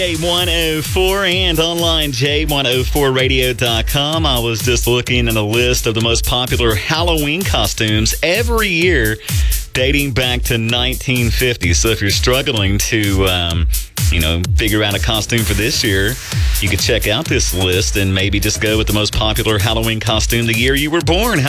J104 and online J104radio.com. I was just looking at a list of the most popular Halloween costumes every year dating back to 1950. So if you're struggling to, figure out a costume for this year, you could check out this list and maybe just go with the most popular Halloween costume the year you were born.